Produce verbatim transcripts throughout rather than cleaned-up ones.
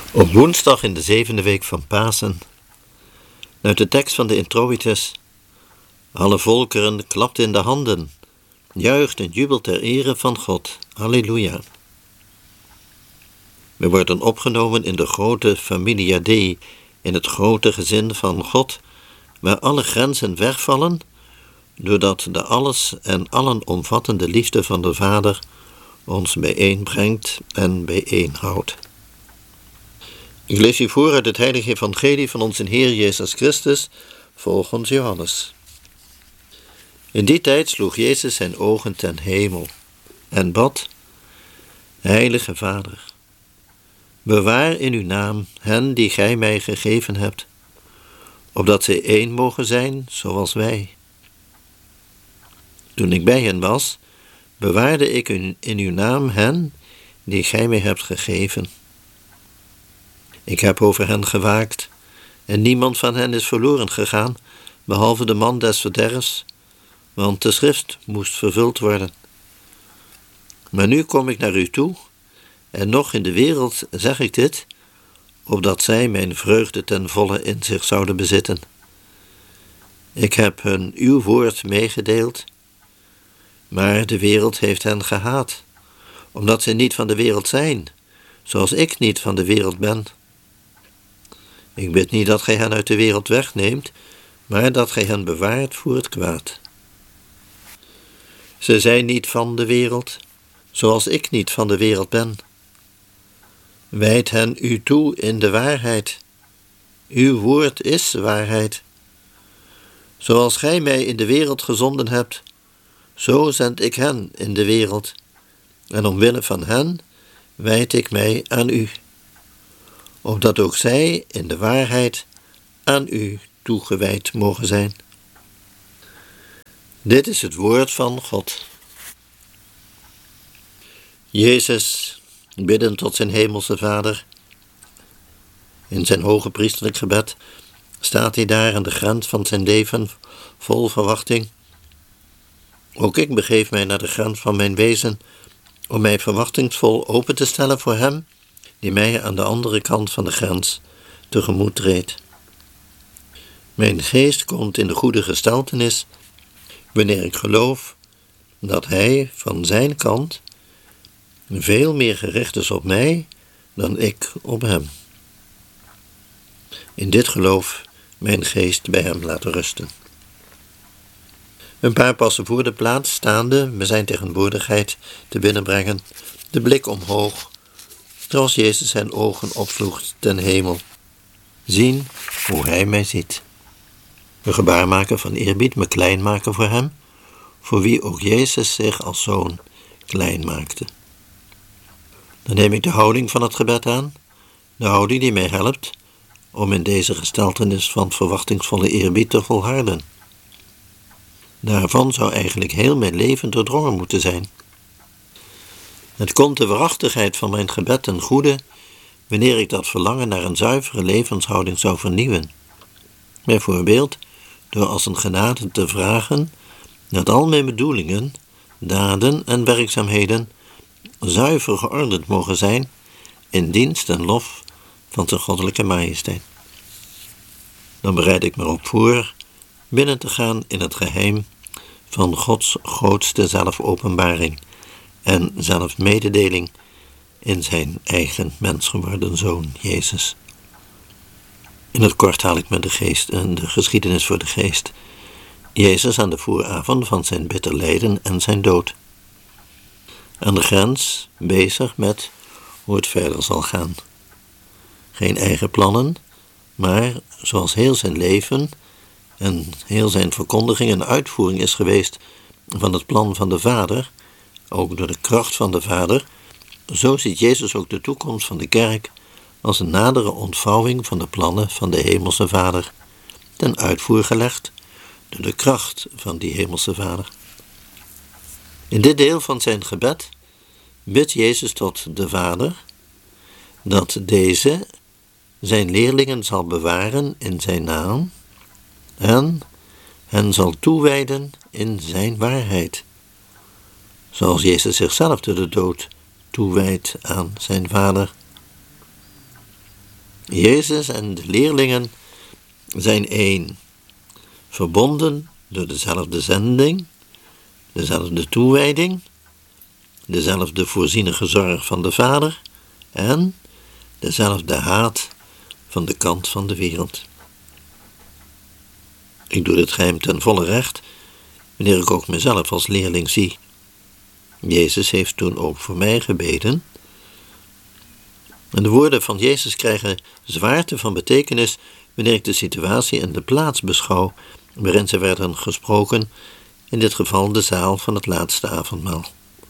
Op woensdag in de zevende week van Pasen, uit de tekst van de Introitus: alle volkeren klapt in de handen, juicht en jubelt ter ere van God. Halleluja. We worden opgenomen in de grote familia Dei, in het grote gezin van God, waar alle grenzen wegvallen, doordat de alles en allen omvattende liefde van de Vader ons bijeenbrengt en bijeenhoudt. Ik lees u voor uit het heilige evangelie van onze Heer Jezus Christus, volgens Johannes. In die tijd sloeg Jezus zijn ogen ten hemel en bad: Heilige Vader, bewaar in uw naam hen die gij mij gegeven hebt, opdat zij één mogen zijn zoals wij. Toen ik bij hen was, bewaarde ik in uw naam hen die gij mij hebt gegeven. Ik heb over hen gewaakt, en niemand van hen is verloren gegaan, behalve de man des verderfs, want de schrift moest vervuld worden. Maar nu kom ik naar u toe, en nog in de wereld zeg ik dit, opdat zij mijn vreugde ten volle in zich zouden bezitten. Ik heb hun uw woord meegedeeld, maar de wereld heeft hen gehaat, omdat zij niet van de wereld zijn, zoals ik niet van de wereld ben. Ik bid niet dat gij hen uit de wereld wegneemt, maar dat gij hen bewaart voor het kwaad. Ze zijn niet van de wereld, zoals ik niet van de wereld ben. Wijd hen u toe in de waarheid. Uw woord is waarheid. Zoals gij mij in de wereld gezonden hebt, zo zend ik hen in de wereld. En omwille van hen wijd ik mij aan u, opdat ook zij in de waarheid aan u toegewijd mogen zijn. Dit is het woord van God. Jezus, biddend tot zijn hemelse Vader, in zijn hoge priesterlijk gebed, staat hij daar aan de grens van zijn leven, vol verwachting. Ook ik begeef mij naar de grens van mijn wezen, om mij verwachtingsvol open te stellen voor hem, die mij aan de andere kant van de grens tegemoet treedt. Mijn geest komt in de goede gestaltenis, wanneer ik geloof dat hij van zijn kant veel meer gericht is op mij dan ik op hem. In dit geloof mijn geest bij hem laten rusten. Een paar passen voor de plaats staande me zijn tegenwoordigheid te binnenbrengen, de blik omhoog, zoals Jezus zijn ogen opsloeg ten hemel. Zien hoe hij mij ziet. Een gebaar maken van eerbied, me klein maken voor hem, voor wie ook Jezus zich als zoon klein maakte. Dan neem ik de houding van het gebed aan, de houding die mij helpt om in deze gestaltenis van verwachtingsvolle eerbied te volharden. Daarvan zou eigenlijk heel mijn leven doordrongen moeten zijn. Het komt de waarachtigheid van mijn gebed ten goede, wanneer ik dat verlangen naar een zuivere levenshouding zou vernieuwen. Bijvoorbeeld door als een genade te vragen dat al mijn bedoelingen, daden en werkzaamheden zuiver geordend mogen zijn in dienst en lof van zijn goddelijke majesteit. Dan bereid ik me op voor binnen te gaan in het geheim van Gods grootste zelfopenbaring en zelfmededeling in zijn eigen mens geworden Zoon, Jezus. In het kort haal ik me de geest en de geschiedenis voor de geest. Jezus aan de vooravond van zijn bitter lijden en zijn dood. Aan de grens bezig met hoe het verder zal gaan. Geen eigen plannen, maar zoals heel zijn leven en heel zijn verkondiging een uitvoering is geweest van het plan van de Vader, ook door de kracht van de Vader, zo ziet Jezus ook de toekomst van de kerk als een nadere ontvouwing van de plannen van de Hemelse Vader, ten uitvoer gelegd door de kracht van die Hemelse Vader. In dit deel van zijn gebed bidt Jezus tot de Vader dat deze zijn leerlingen zal bewaren in zijn naam en hen zal toewijden in zijn waarheid, zoals Jezus zichzelf door de dood toewijdt aan zijn Vader. Jezus en de leerlingen zijn één, verbonden door dezelfde zending, dezelfde toewijding, dezelfde voorzienige zorg van de Vader en dezelfde haat van de kant van de wereld. Ik doe dit geheim ten volle recht, wanneer ik ook mezelf als leerling zie. Jezus heeft toen ook voor mij gebeden. En de woorden van Jezus krijgen zwaarte van betekenis wanneer ik de situatie en de plaats beschouw waarin ze werden gesproken, in dit geval de zaal van het laatste avondmaal.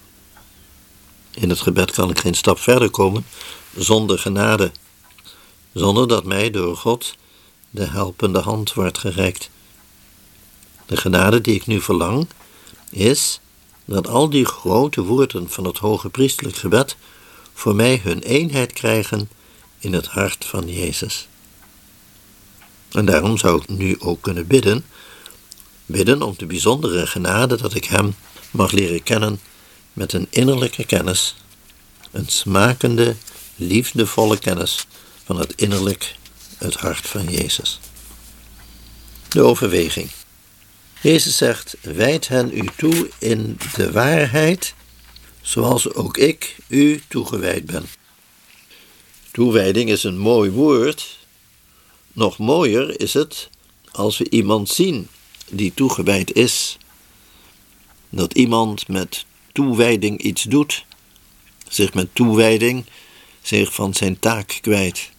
In het gebed kan ik geen stap verder komen zonder genade, zonder dat mij door God de helpende hand wordt gereikt. De genade die ik nu verlang, is dat al die grote woorden van het hoge priestelijk gebed voor mij hun eenheid krijgen in het hart van Jezus. En daarom zou ik nu ook kunnen bidden, bidden om de bijzondere genade dat ik hem mag leren kennen met een innerlijke kennis, een smakende, liefdevolle kennis van het innerlijk, het hart van Jezus. De overweging. Jezus zegt, wijd hen u toe in de waarheid, zoals ook ik u toegewijd ben. Toewijding is een mooi woord. Nog mooier is het als we iemand zien die toegewijd is. Dat iemand met toewijding iets doet, zich met toewijding zich van zijn taak kwijt.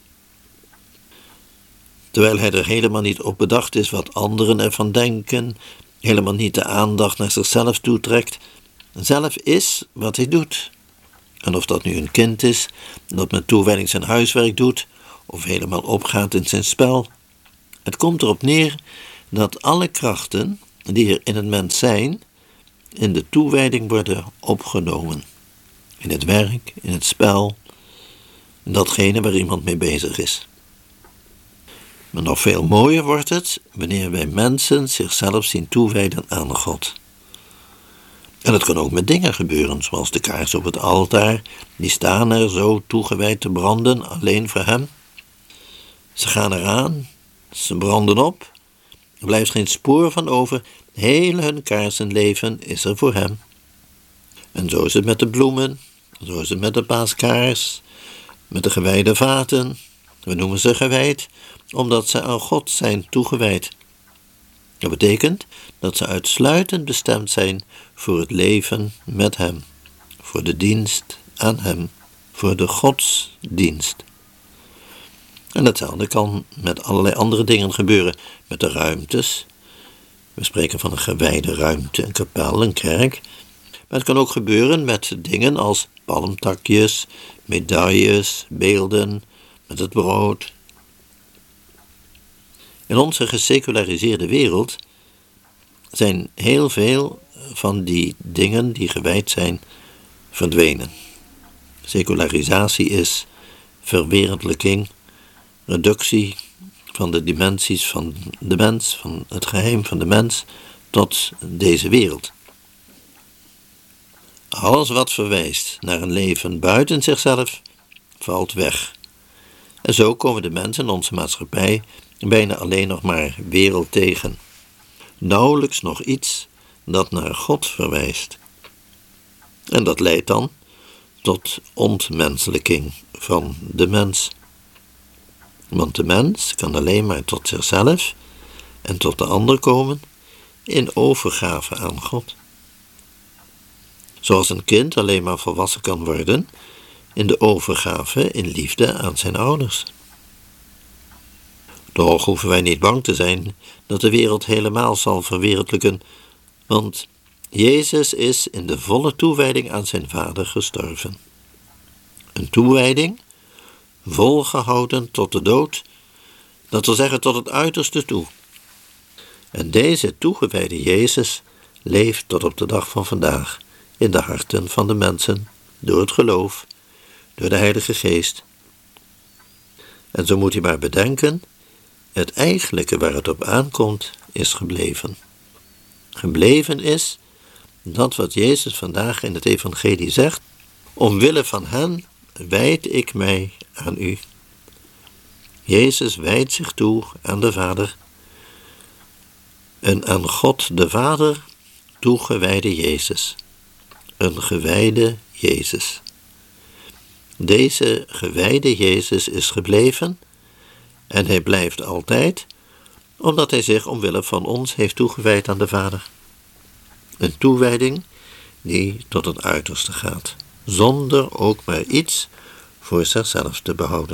Terwijl hij er helemaal niet op bedacht is wat anderen ervan denken, helemaal niet de aandacht naar zichzelf toetrekt, zelf is wat hij doet. En of dat nu een kind is, dat met toewijding zijn huiswerk doet, of helemaal opgaat in zijn spel. Het komt erop neer dat alle krachten die er in het mens zijn, in de toewijding worden opgenomen. In het werk, in het spel, in datgene waar iemand mee bezig is. Maar nog veel mooier wordt het wanneer wij mensen zichzelf zien toewijden aan God. En het kan ook met dingen gebeuren, zoals de kaars op het altaar, die staan er zo toegewijd te branden, alleen voor hem. Ze gaan eraan, ze branden op, er blijft geen spoor van over, heel hun kaarsenleven is er voor hem. En zo is het met de bloemen, zo is het met de paaskaars, met de gewijde vaten. We noemen ze gewijd, omdat ze aan God zijn toegewijd. Dat betekent dat ze uitsluitend bestemd zijn voor het leven met hem, voor de dienst aan hem, voor de godsdienst. En hetzelfde kan met allerlei andere dingen gebeuren, met de ruimtes. We spreken van een gewijde ruimte, een kapel, een kerk. Maar het kan ook gebeuren met dingen als palmtakjes, medailles, beelden, met het brood. In onze geseculariseerde wereld zijn heel veel van die dingen die gewijd zijn verdwenen. Secularisatie is verwereldlijking, reductie van de dimensies van de mens, van het geheim van de mens, tot deze wereld. Alles wat verwijst naar een leven buiten zichzelf, valt weg. En zo komen de mensen in onze maatschappij bijna alleen nog maar wereld tegen. Nauwelijks nog iets dat naar God verwijst. En dat leidt dan tot ontmenselijking van de mens. Want de mens kan alleen maar tot zichzelf en tot de ander komen in overgave aan God. Zoals een kind alleen maar volwassen kan worden in de overgave in liefde aan zijn ouders. Toch hoeven wij niet bang te zijn dat de wereld helemaal zal verwereldlijken, want Jezus is in de volle toewijding aan zijn Vader gestorven. Een toewijding, volgehouden tot de dood, dat wil zeggen tot het uiterste toe. En deze toegewijde Jezus leeft tot op de dag van vandaag in de harten van de mensen, door het geloof, door de Heilige Geest. En zo moet u maar bedenken, het eigenlijke waar het op aankomt, is gebleven. Gebleven is dat wat Jezus vandaag in het evangelie zegt, omwille van hen wijd ik mij aan u. Jezus wijdt zich toe aan de Vader. Een aan God de Vader toegewijde Jezus. Een gewijde Jezus. Deze gewijde Jezus is gebleven en hij blijft altijd, omdat hij zich omwille van ons heeft toegewijd aan de Vader. Een toewijding die tot het uiterste gaat, zonder ook maar iets voor zichzelf te behouden.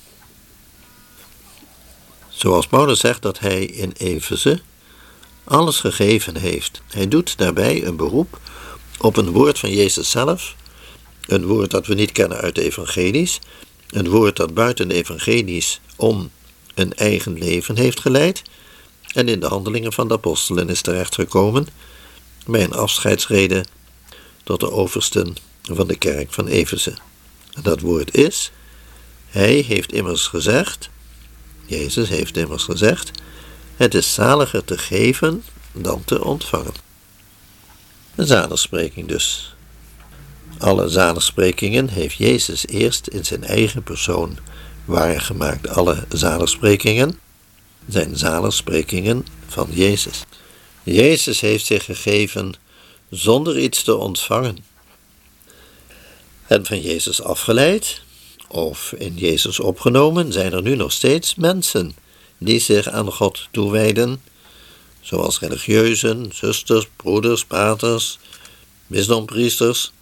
Zoals Paulus zegt dat hij in Efeze alles gegeven heeft. Hij doet daarbij een beroep op een woord van Jezus zelf, een woord dat we niet kennen uit de evangelies, een woord dat buiten de evangelies om een eigen leven heeft geleid en in de handelingen van de apostelen is terechtgekomen bij een afscheidsrede tot de oversten van de kerk van Efeze. En dat woord is, hij heeft immers gezegd, Jezus heeft immers gezegd, het is zaliger te geven dan te ontvangen. Een zaligspreking dus. Alle zaligsprekingen heeft Jezus eerst in zijn eigen persoon waargemaakt. Alle zaligsprekingen zijn zaligsprekingen van Jezus. Jezus heeft zich gegeven zonder iets te ontvangen. En van Jezus afgeleid, of in Jezus opgenomen, zijn er nu nog steeds mensen die zich aan God toewijden, zoals religieuzen, zusters, broeders, paters, bisdompriesters.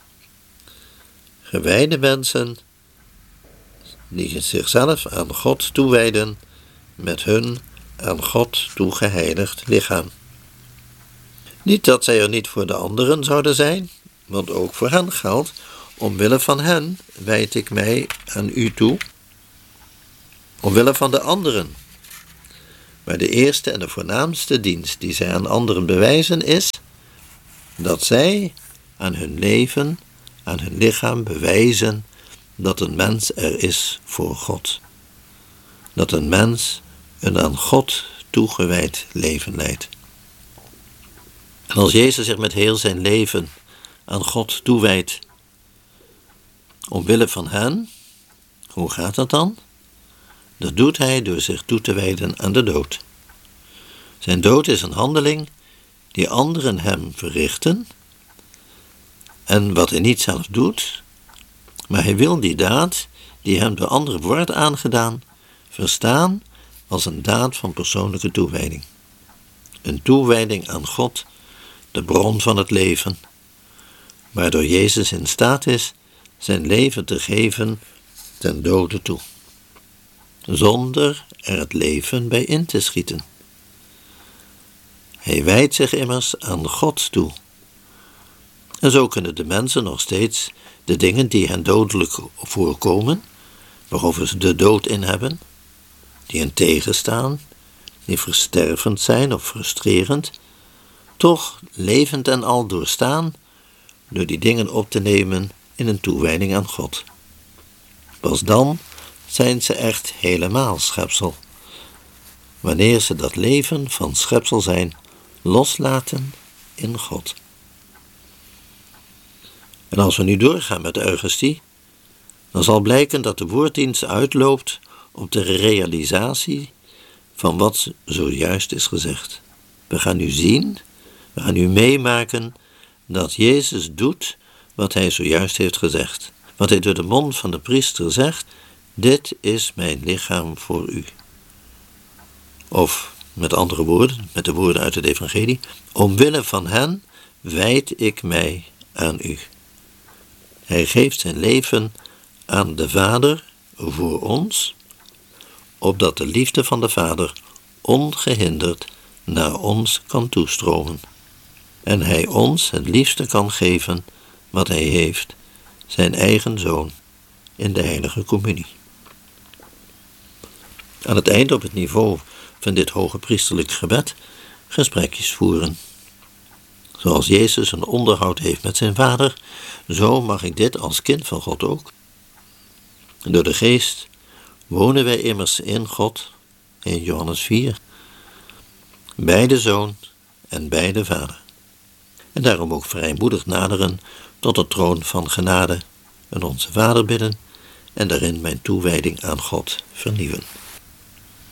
Gewijde mensen die zichzelf aan God toewijden met hun aan God toegeheiligd lichaam. Niet dat zij er niet voor de anderen zouden zijn, want ook voor hen geldt, omwille van hen wijd ik mij aan u toe, omwille van de anderen. Maar de eerste en de voornaamste dienst die zij aan anderen bewijzen is, dat zij aan hun leven, aan hun lichaam bewijzen dat een mens er is voor God. Dat een mens een aan God toegewijd leven leidt. En als Jezus zich met heel zijn leven aan God toewijdt, omwille van hen, hoe gaat dat dan? Dat doet hij door zich toe te wijden aan de dood. Zijn dood is een handeling die anderen hem verrichten en wat hij niet zelf doet, maar hij wil die daad die hem door anderen wordt aangedaan, verstaan als een daad van persoonlijke toewijding. Een toewijding aan God, de bron van het leven, waardoor Jezus in staat is zijn leven te geven ten dode toe, zonder er het leven bij in te schieten. Hij wijdt zich immers aan God toe. En zo kunnen de mensen nog steeds de dingen die hen dodelijk voorkomen, waarover ze de dood in hebben, die hen tegenstaan, die verstervend zijn of frustrerend, toch levend en al doorstaan door die dingen op te nemen in een toewijding aan God. Pas dan zijn ze echt helemaal schepsel, wanneer ze dat leven van schepsel zijn loslaten in God. En als we nu doorgaan met de Eucharistie, dan zal blijken dat de woorddienst uitloopt op de realisatie van wat zojuist is gezegd. We gaan nu zien, we gaan nu meemaken dat Jezus doet wat hij zojuist heeft gezegd. Wat hij door de mond van de priester zegt, dit is mijn lichaam voor u. Of met andere woorden, met de woorden uit het evangelie, omwille van hen wijd ik mij aan u. Hij geeft zijn leven aan de Vader voor ons, opdat de liefde van de Vader ongehinderd naar ons kan toestromen. En hij ons het liefste kan geven wat hij heeft, zijn eigen Zoon, in de heilige communie. Aan het eind op het niveau van dit hoge priesterlijk gebed gesprekjes voeren. Zoals Jezus een onderhoud heeft met zijn Vader, zo mag ik dit als kind van God ook. Door de Geest wonen wij immers in God, in Johannes vier, bij de Zoon en bij de Vader. En daarom ook vrijmoedig naderen tot de troon van genade en onze Vader bidden en daarin mijn toewijding aan God vernieuwen.